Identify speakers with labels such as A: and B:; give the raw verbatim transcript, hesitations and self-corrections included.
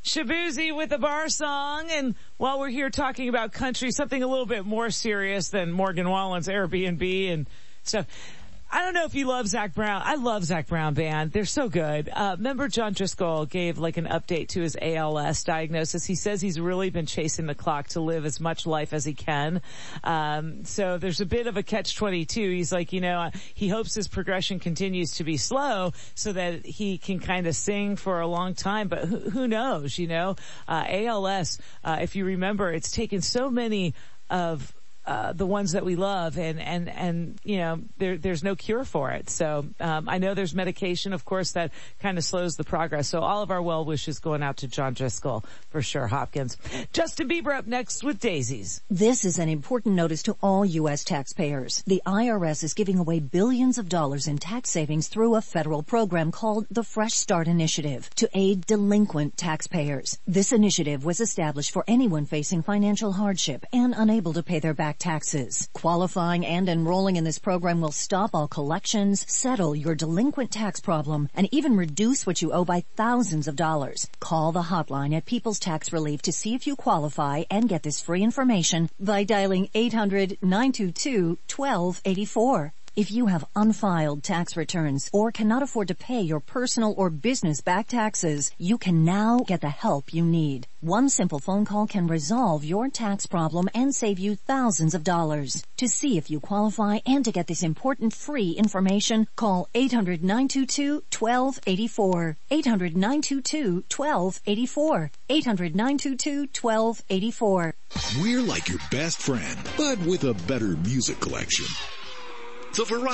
A: Shabuzi with the bar song. And while we're here talking about country, something a little bit more serious than Morgan Wallen's Airbnb and stuff. I don't know if you love Zach Brown. I love Zach Brown Band. They're so good. Uh, remember John Driscoll gave like an update to his A L S diagnosis. He says he's really been chasing the clock to live as much life as he can. Um, so there's a bit of a catch twenty-two. He's like, you know, he hopes his progression continues to be slow so that he can kind of sing for a long time. But who, who knows, you know, uh, A L S, uh, if you remember, it's taken so many of Uh, the ones that we love, and, and, and, you know, there, there's no cure for it. So, um, I know there's medication, of course, that kind of slows the progress. So all of our well wishes going out to John Driscoll for sure, Hopkins. Justin Bieber up next with Daisies.
B: This is an important notice to all U S taxpayers. The I R S is giving away billions of dollars in tax savings through a federal program called the Fresh Start Initiative to aid delinquent taxpayers. This initiative was established for anyone facing financial hardship and unable to pay their back taxes. Qualifying and enrolling in this program will stop all collections, settle your delinquent tax problem, and even reduce what you owe by thousands of dollars. Call the hotline at People's Tax Relief to see if you qualify and get this free information by dialing eight hundred, nine two two, one two eight four. If you have unfiled tax returns or cannot afford to pay your personal or business back taxes, you can now get the help you need. One simple phone call can resolve your tax problem and save you thousands of dollars. To see if you qualify and to get this important free information, call eight hundred, nine two two, one two eight four. eight hundred, nine two two, one two eight four. eight hundred, nine two two, one two eight four.
C: We're like your best friend, but with a better music collection. The Variety